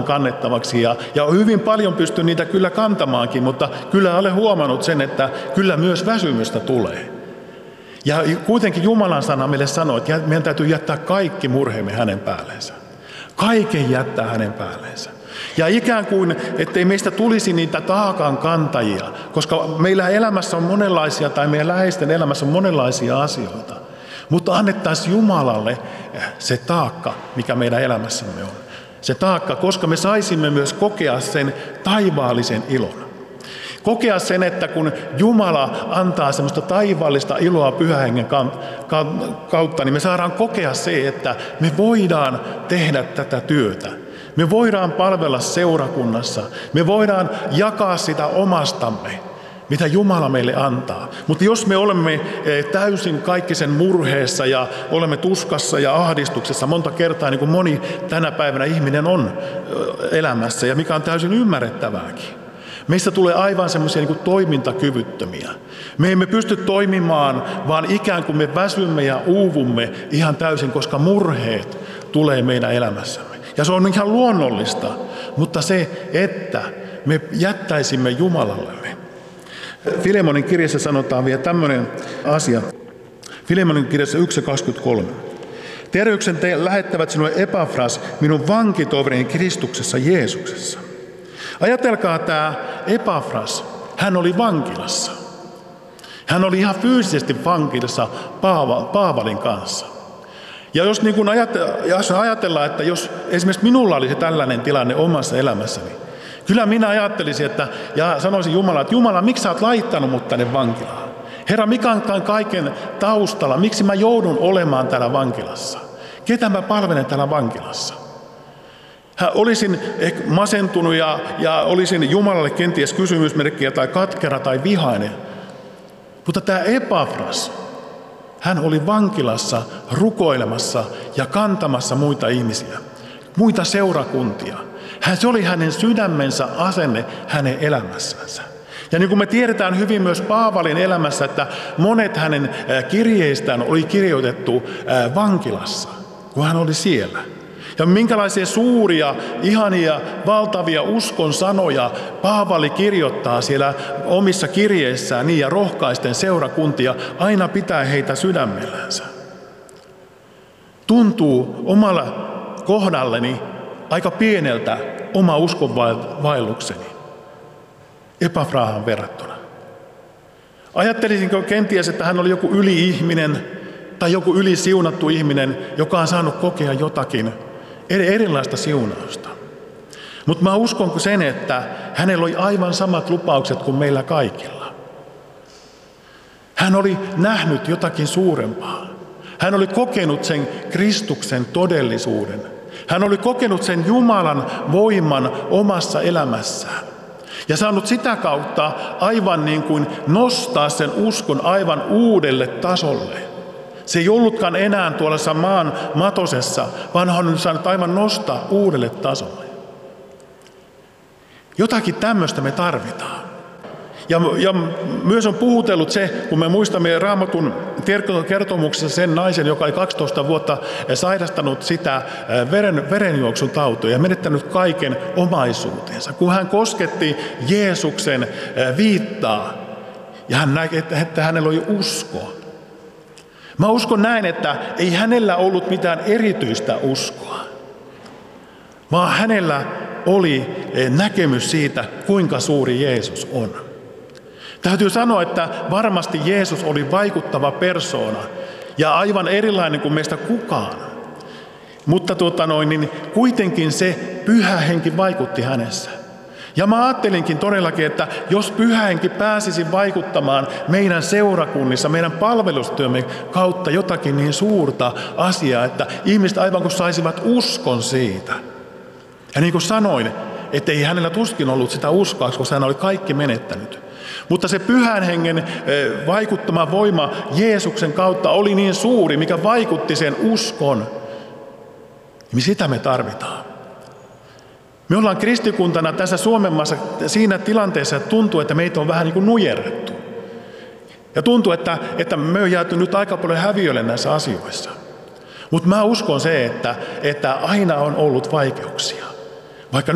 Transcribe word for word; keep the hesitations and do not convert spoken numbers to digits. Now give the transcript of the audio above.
kannettavaksi. Ja, ja hyvin paljon pystyn niitä kyllä kantamaankin, mutta kyllä olen huomannut sen, että kyllä myös väsymystä tulee. Ja kuitenkin Jumalan sana meille sanoo, että meidän täytyy jättää kaikki murheemme hänen päälleensä. Kaiken jättää hänen päälleensä. Ja ikään kuin, ettei meistä tulisi niitä taakan kantajia, koska meillä elämässä on monenlaisia, tai meidän läheisten elämässä on monenlaisia asioita. Mutta annettaisiin Jumalalle se taakka, mikä meidän elämässämme on. Se taakka, koska me saisimme myös kokea sen taivaallisen ilon. Kokea sen, että kun Jumala antaa semmoista taivaallista iloa Pyhän Hengen kautta, niin me saadaan kokea se, että me voidaan tehdä tätä työtä. Me voidaan palvella seurakunnassa. Me voidaan jakaa sitä omastamme, mitä Jumala meille antaa. Mutta jos me olemme täysin kaikki sen murheessa ja olemme tuskassa ja ahdistuksessa monta kertaa, niin kuin moni tänä päivänä ihminen on elämässä, ja mikä on täysin ymmärrettävääkin. Meistä tulee aivan semmoisia niin kuin toimintakyvyttömiä. Me emme pysty toimimaan, vaan ikään kuin me väsymme ja uuvumme ihan täysin, koska murheet tulee meidän elämässämme. Ja se on ihan luonnollista, mutta se, että me jättäisimme Jumalallemme. Filemonin kirjassa sanotaan vielä tämmöinen asia. Filemonin kirjassa yksi kaksikymmentäkolme. Terveyksen te lähettävät sinulle Epafras, minun vankitoverini Kristuksessa Jeesuksessa. Ajatelkaa tämä Epafras, hän oli vankilassa. Hän oli ihan fyysisesti vankilassa Paavalin kanssa. Ja jos, niin kuin jos ajatellaan, että jos esimerkiksi minulla olisi tällainen tilanne omassa elämässäni, kyllä minä ajattelisin, että, ja sanoisin Jumala, että Jumala, miksi sä oot laittanut mut tänne vankilaan? Herra, mikä on kaiken taustalla? Miksi mä joudun olemaan täällä vankilassa? Ketä mä palvelen täällä vankilassa? Olisin masentunut ja, ja olisin Jumalalle kenties kysymysmerkkiä tai katkera tai vihainen. Mutta tämä Epafras, hän oli vankilassa rukoilemassa ja kantamassa muita ihmisiä, muita seurakuntia. Hän, se oli hänen sydämensä asenne hänen elämässänsä. Ja niin kuin me tiedetään hyvin myös Paavalin elämässä, että monet hänen kirjeistään oli kirjoitettu vankilassa, kun hän oli siellä. Ja minkälaisia suuria, ihania, valtavia uskon sanoja Paavali kirjoittaa siellä omissa kirjeissään niin ja rohkaisten seurakuntia aina pitää heitä sydämellänsä. Tuntuu omalla kohdalleni aika pieneltä oma uskonvaellukseni Epafraahan verrattuna. Ajattelisinko kenties, että hän oli joku yli-ihminen tai joku yli-siunattu ihminen, joka on saanut kokea jotakin erilaista siunausta. Mutta mä uskon sen, että hänellä oli aivan samat lupaukset kuin meillä kaikilla. Hän oli nähnyt jotakin suurempaa. Hän oli kokenut sen Kristuksen todellisuuden. Hän oli kokenut sen Jumalan voiman omassa elämässään. Ja saanut sitä kautta aivan niin kuin nostaa sen uskon aivan uudelle tasolle. Se ei ollutkaan enää tuolla maan matosessa, vaan hän on saanut aivan nostaa uudelle tasolle. Jotakin tämmöistä me tarvitaan. Ja, ja myös on puhutellut se, kun me muistamme Raamatun kertomuksessa sen naisen, joka oli kaksitoista vuotta sairastanut sitä veren, verenjuoksun tautia ja menettänyt kaiken omaisuutensa. Kun hän kosketti Jeesuksen viittaa ja hän näki, että hänellä oli usko. Mä uskon näin, että ei hänellä ollut mitään erityistä uskoa, vaan hänellä oli näkemys siitä, kuinka suuri Jeesus on. Täytyy sanoa, että varmasti Jeesus oli vaikuttava persoona ja aivan erilainen kuin meistä kukaan. Mutta tuota noin, niin kuitenkin se Pyhä Henki vaikutti hänessä. Ja mä ajattelinkin todellakin, että jos Pyhä Henki pääsisi vaikuttamaan meidän seurakunnissa, meidän palvelustyömme kautta jotakin niin suurta asiaa, että ihmiset aivan kun saisivat uskon siitä. Ja niin kuin sanoin, että ei hänellä tuskin ollut sitä uskoa, koska hän oli kaikki menettänyt. Mutta se Pyhän Hengen vaikuttama voima Jeesuksen kautta oli niin suuri, mikä vaikutti sen uskon. Niin sitä me tarvitaan. Me ollaan kristikuntana tässä Suomen maassa siinä tilanteessa, että tuntuu, että meitä on vähän niin kuin nujerrettu. Ja tuntuu, että, että me on jääty nyt aika paljon häviölle näissä asioissa. Mutta mä uskon se, että, että aina on ollut vaikeuksia.